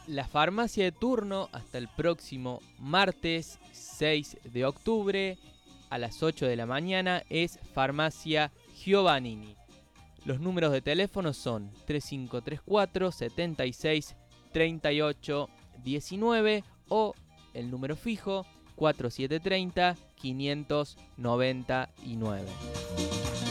La farmacia de turno hasta el próximo martes 6 de octubre a las 8 de la mañana es Farmacia Giovannini. Los números de teléfono son 3534 76 38 19 o el número fijo 4730 599.